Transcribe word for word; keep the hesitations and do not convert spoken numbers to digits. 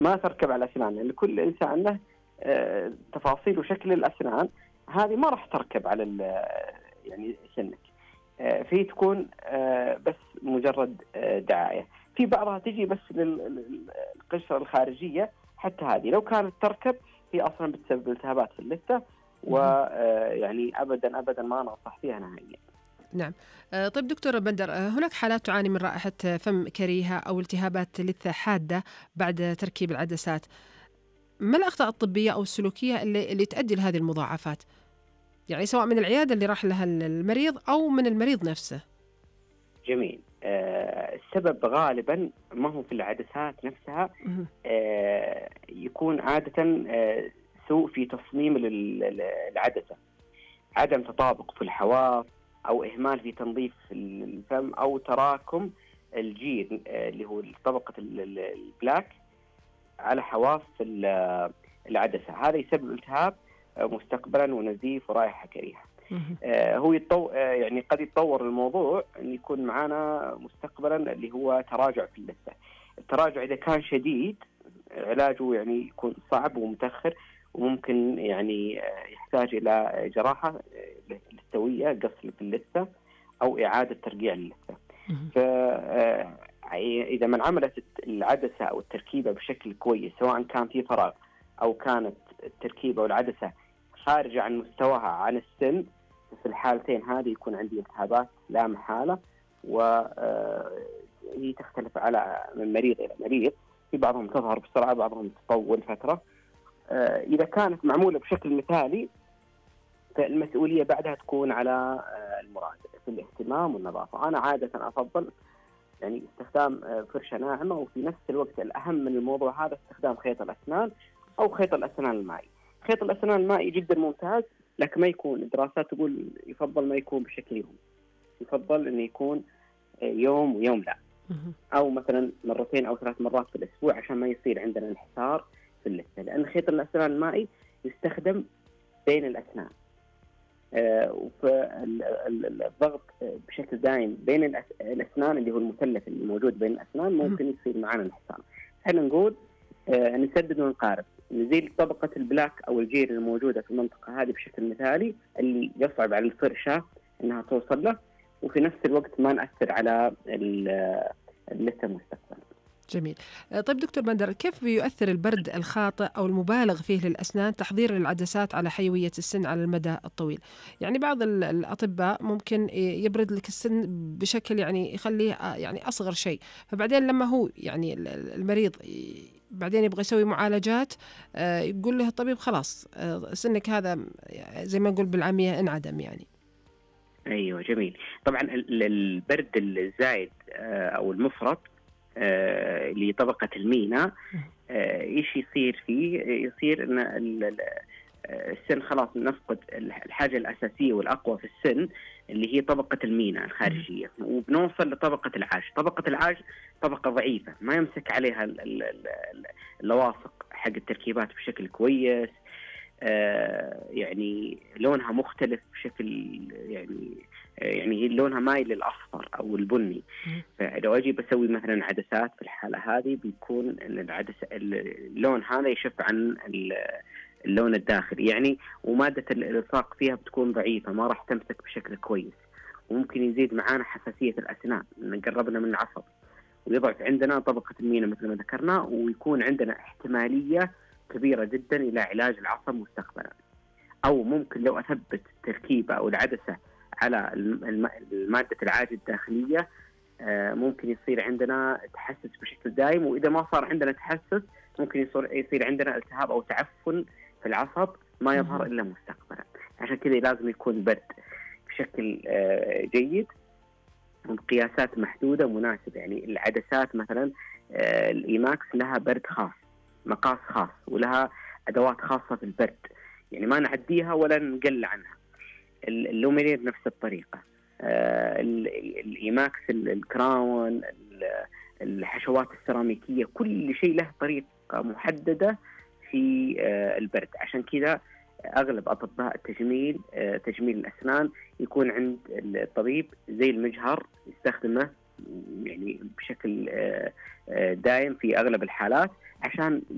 ما تركب على الأسنان، لأن كل إنسان له آه تفاصيل وشكل الأسنان، هذه ما راح تركب على يعني سنك، آه فهي تكون آه بس مجرد آه دعاية. في بعضها تجي بس للقشرة الخارجية، حتى هذه لو كانت تركب هي أصلا بتسبب التهابات في اللثة، ويعني أبدا أبدا ما ننصح فيها نهائيا. نعم. طيب دكتور بندر، هناك حالات تعاني من رائحة فم كريهة أو التهابات لثة حادة بعد تركيب العدسات، ما الأخطاء الطبية أو السلوكية اللي, اللي تؤدي لهذه المضاعفات؟ يعني سواء من العيادة اللي راح لها المريض أو من المريض نفسه. جميل. آه السبب غالبا ما هو في العدسات نفسها، آه يكون عادة آه سوء في تصميم العدسة، عدم تطابق في الحواف، أو إهمال في تنظيف الفم، أو تراكم الجير آه اللي هو طبقة البلاك على حواف العدسة. هذا يسبب التهاب مستقبلا ونزيف ورائحة كريهة. آه هو يتطو... آه يعني قد يتطور الموضوع أن يكون معنا مستقبلا اللي هو تراجع في اللثة. التراجع إذا كان شديد علاجه يعني يكون صعب ومتأخر، وممكن يعني آه يحتاج إلى جراحة لثوية، قص اللثة، أو إعادة ترقيع اللثة. فإذا من عملت العدسة أو التركيبة بشكل كويس، سواء كان في فراغ أو كانت التركيبة والعدسة خارجة عن مستواها عن السن، في الحالتين هذه يكون عندي التهابات لا محالة، وهي تختلف على من مريض إلى مريض. في بعضهم تظهر بسرعة، بعضهم تطول فترة. إذا كانت معمولة بشكل مثالي فالمسؤولية بعدها تكون على المراد في الاهتمام والنظافة. أنا عادة أفضل يعني استخدام فرشة ناعمة، وفي نفس الوقت الأهم من الموضوع هذا استخدام خيط الأسنان أو خيط الأسنان المائي. خيط الأسنان المائي جدا ممتاز، لكن ما يكون، الدراسات تقول يفضل ما يكون بشكل يوم، يفضل أنه يكون يوم ويوم لا، أو مثلا مرتين أو ثلاث مرات في الأسبوع، عشان ما يصير عندنا انحسار في اللثة. لأن خيط الأسنان المائي يستخدم بين الأسنان، والضغط بشكل دائم بين الأسنان اللي هو المثلث اللي موجود بين الأسنان ممكن يصير معنا انحسار. احنا نقول آه نسدد ونقارب، نزيل طبقة البلاك أو الجير الموجودة في المنطقة هذه بشكل مثالي اللي يصعب على الفرشة أنها توصل له، وفي نفس الوقت ما نأثر على اللثة مستقبلا. جميل. طيب دكتور بندر، كيف بيؤثر البرد الخاطئ أو المبالغ فيه للأسنان تحضير العدسات على حيوية السن على المدى الطويل؟ يعني بعض الأطباء ممكن يبرد لك السن بشكل يعني يخليه يعني أصغر شيء، فبعدين لما هو يعني المريض بعدين يبغى يسوي معالجات يقول له الطبيب خلاص سنك هذا زي ما نقول بالعامية انعدم يعني. أيوة جميل. طبعا البرد الزايد أو المفرط آه لطبقة المينا، آه إيش يصير فيه؟ يصير إن السن خلاص نفقد الحاجة الأساسية والأقوى في السن اللي هي طبقة المينا الخارجية، وبنوصل لطبقة العاج. طبقة العاج طبقة ضعيفة ما يمسك عليها اللواصق حق التركيبات بشكل كويس، آه يعني لونها مختلف بشكل يعني يعني لونها مايل للأصفر أو البني. فلو أجي بسوي مثلا عدسات في الحالة هذه بيكون العدسة اللون هذا يشف عن اللون الداخلي يعني، ومادة الإلصاق فيها بتكون ضعيفة ما راح تمسك بشكل كويس، وممكن يزيد معانا حساسية الأسنان إن قربنا من العصب، ويضعف عندنا طبقة المينا مثل ما ذكرنا، ويكون عندنا احتمالية كبيرة جدا إلى علاج العصب مستقبلا. أو ممكن لو أثبت تركيبة أو العدسة على المادة العاج الداخلية ممكن يصير عندنا تحسس بشكل دائم، وإذا ما صار عندنا تحسس ممكن يصير عندنا التهاب أو تعفن في العصب ما يظهر إلا مستقبلا. عشان كذا لازم يكون برد بشكل جيد وبقياسات محدودة مناسبة. يعني العدسات مثلا الإيماكس لها برد خاص، مقاس خاص، ولها أدوات خاصة في البرد، يعني ما نعديها ولا نقل عنها. اللومينير نفس الطريقة، الإيماكس، الكراون، الحشوات السيراميكية، كل شيء له طريقة محددة في البرد. عشان كذا أغلب أطباء التجميل تجميل الأسنان يكون عند الطبيب زي المجهر يستخدمه يعني بشكل دائم في أغلب الحالات عشان